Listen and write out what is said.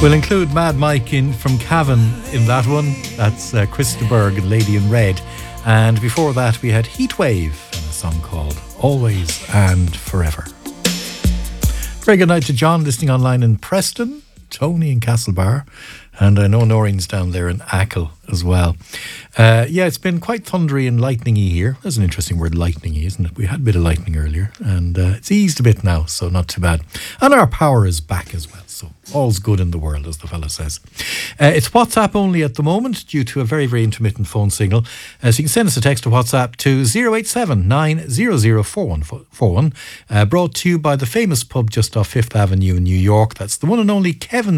We'll include Mad Mike from Cavan in that one. That's Chris de Burgh and Lady in Red. And before that, we had Heatwave and a song called Always and Forever. Very good night to John listening online in Preston, Tony in Castlebar, and I know Noreen's down there in Achill as well. Yeah, it's been quite thundery and lightningy here. That's an interesting word, lightningy, isn't it? We had a bit of lightning earlier, and it's eased a bit now, so not too bad. And our power is back as well, so all's good in the world, as the fella says. It's WhatsApp only at the moment due to a very, very intermittent phone signal. So you can send us a text to WhatsApp to 087 900 4141, brought to you by the famous pub just off 5th Avenue in New York. That's the one and only Kevin